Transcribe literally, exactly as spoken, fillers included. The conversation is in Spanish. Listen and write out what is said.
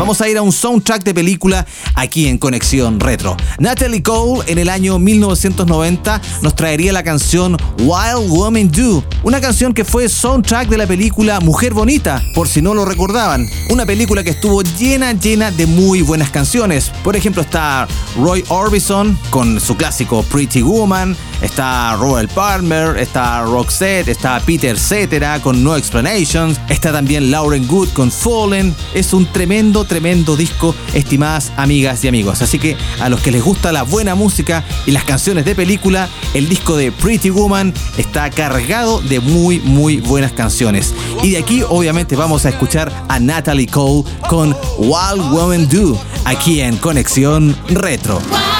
Vamos a ir a un soundtrack de película aquí en Conexión Retro. Natalie Cole en el año mil novecientos noventa nos traería la canción Wild Woman Do, una canción que fue soundtrack de la película Mujer Bonita, por si no lo recordaban. Una película que estuvo llena, llena de muy buenas canciones. Por ejemplo, está Roy Orbison con su clásico Pretty Woman, está Robert Palmer, está Roxette, está Peter Cetera con No Explanations, está también Lauren Good con Fallen. Es un tremendo, tremendo disco, estimadas amigas y amigos. Así que a los que les gusta la buena música y las canciones de película, el disco de Pretty Woman está cargado de muy, muy buenas canciones. Y de aquí, obviamente, vamos a escuchar a Natalie Cole con Wild Woman Do, aquí en Conexión Retro.